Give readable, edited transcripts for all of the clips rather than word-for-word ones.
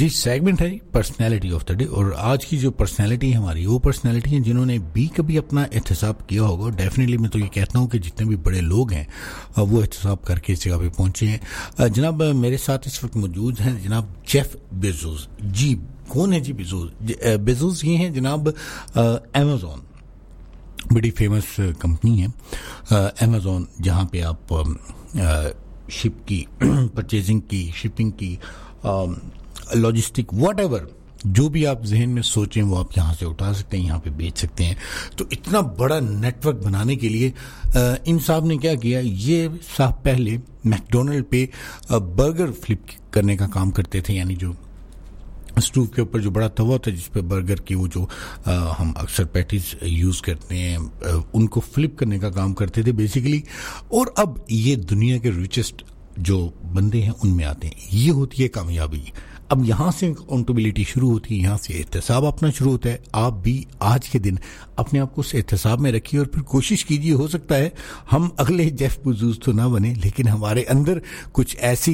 This segment है personality of the day, और आज की जो पर्सनैलिटी है हमारी, वो पर्सनैलिटी है जिन्होंने भी कभी अपना एहतसाब किया होगा। डेफिनेटली मैं तो ये कहता हूँ कि जितने भी बड़े लोग हैं वो एहतसाब करके इस जगह पे पहुंचे हैं। जनाब मेरे साथ इस वक्त मौजूद हैं जनाब जेफ बेजोस। जी कौन है जी बेजोस? बेजोस ये हैं जनाब अमेज़ॉन, बड़ी फेमस कंपनी है अमेज़ॉन, जहाँ पे आप शिप की परचेजिंग की, शिपिंग की, लॉजिस्टिक, व्हाटएवर जो भी आप जहन में सोचें वो आप यहाँ से उठा सकते हैं, यहाँ पे बेच सकते हैं। तो इतना बड़ा नेटवर्क बनाने के लिए इन साहब ने क्या किया, ये साहब पहले मैकडोनल्ड पे बर्गर फ्लिप करने का काम करते थे, यानी जो स्टूव के ऊपर जो बड़ा तवा होता है जिस पे बर्गर की वो जो हम अक्सर पैटीज यूज़ करते हैं, उनको फ्लिप करने का काम करते थे बेसिकली। और अब ये दुनिया के रिचेस्ट जो बंदे हैं उनमें आते हैं। ये होती है कामयाबी। अब यहाँ से अकाउंटेबिलिटी शुरू होती है, यहाँ से एहतसाब अपना शुरू होता है। आप भी आज के दिन अपने आप को उस एहतसाब में रखिए और फिर कोशिश कीजिए, हो सकता है हम अगले जेफ बेजोस तो ना बने, लेकिन हमारे अंदर कुछ ऐसी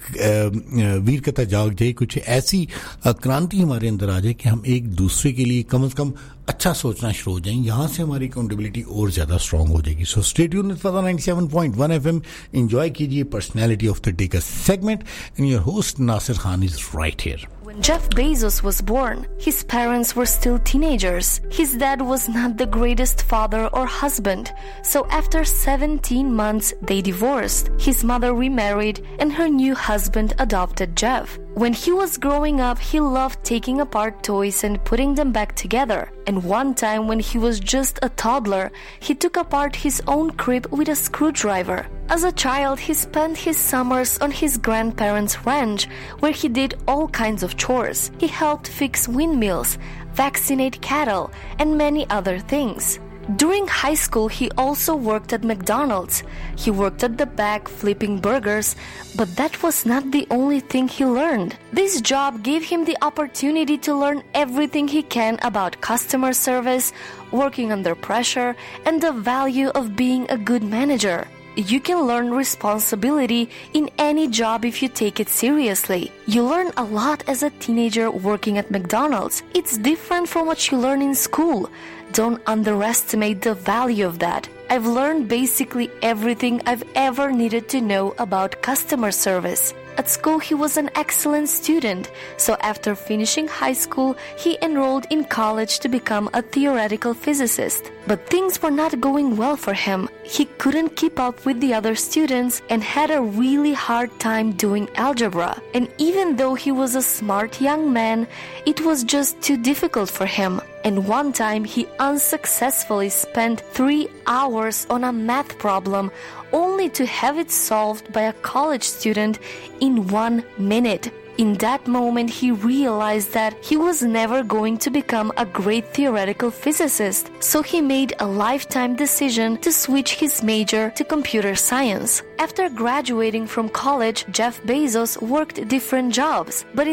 वीरकता जाग जाए, कुछ ऐसी क्रांति हमारे अंदर आ जाए कि हम एक दूसरे के लिए कम से कम अच्छा सोचना शुरू हो जाएं। यहाँ से हमारी अकाउंटेबिलिटी और ज्यादा स्ट्रांग हो जाएगी। So stay tuned with फजा 97.1 FM। Enjoy कीजिए पर्सनैलिटी ऑफ द डे का segment and your host Nasir Khan is right here. When Jeff Bezos was born, his parents were still teenagers. His dad was not the greatest father or husband, so after 17 months, they divorced. His mother remarried, and her new husband adopted Jeff. When he was growing up, he loved taking apart toys and putting them back together. And one time when he was just a toddler, he took apart his own crib with a screwdriver. As a child, he spent his summers on his grandparents' ranch, where he did all kinds of chores. He helped fix windmills, vaccinate cattle, and many other things. During high school, he also worked at McDonald's. He worked at the back flipping burgers, but that was not the only thing he learned. This job gave him the opportunity to learn everything he can about customer service, working under pressure, and the value of being a good manager. You can learn responsibility in any job if you take it seriously. You learn a lot as a teenager working at McDonald's. It's different from what you learn in school. Don't underestimate the value of that. I've learned basically everything I've ever needed to know about customer service. At school, he was an excellent student, so after finishing high school, he enrolled in college to become a theoretical physicist. But things were not going well for him. He couldn't keep up with the other students and had a really hard time doing algebra. And even though he was a smart young man, it was just too difficult for him. And one time, he unsuccessfully spent 3 hours on a math problem only to have it solved by a college student in 1 minute. In that moment, he realized that he was never going to become a great theoretical physicist, so he made a lifetime decision to switch his major to computer science. After graduating from college, Jeff Bezos worked different jobs, but